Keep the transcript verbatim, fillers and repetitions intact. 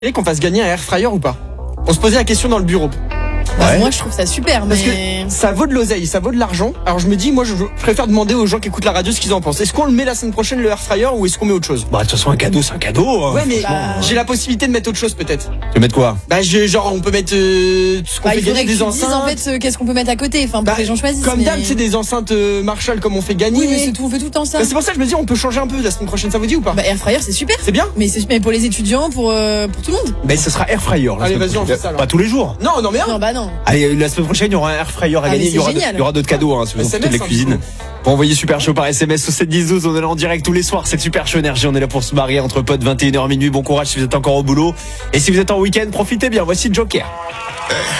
Et qu'on fasse gagner un air fryer ou pas? On se posait la question dans le bureau. Bah, ouais. Moi je trouve ça super, parce mais... que ça vaut de l'oseille, ça vaut de l'argent. Alors je me dis, moi je préfère demander aux gens qui écoutent la radio ce qu'ils en pensent. Est-ce qu'on le met la semaine prochaine le air fryer ou est-ce qu'on met autre chose? Bah de toute façon un cadeau c'est un cadeau hein. Ouais mais bah... j'ai la possibilité de mettre autre chose peut-être. Tu veux mettre quoi? Bah j'ai, genre on peut mettre euh, ce qu'on bah, fait gagner des enceintes. En fait euh, qu'est-ce qu'on peut mettre à côté, enfin pour bah, que les gens choisissent. Comme mais... d'hab c'est des enceintes euh, Marshall comme on fait gagner. Oui mais c'est tout, on fait tout le temps ça. Bah, c'est pour ça que je me dis on peut changer un peu la semaine prochaine, ça vous dit ou pas? Bah air fryer c'est super. C'est bien. Mais c'est mais pour les étudiants, pour euh, pour tout le monde. Mais ce sera air fryer. La Allez vas-y on fait ça alors. Pas tous les jours. Non non mais un. Non bah non. Allez la semaine prochaine il y aura un air fryer à ah, gagner, il y aura, de, il y aura d'autres cadeaux hein, si vous faites de la cuisine. Pour envoyer Super Show par S M S au sept dix douze, on est là en direct tous les soirs, c'est Super Show Énergie, on est là pour se marier entre potes, vingt et une heures minuit, bon courage si vous êtes encore au boulot. Et si vous êtes en week-end, profitez bien, voici Joker.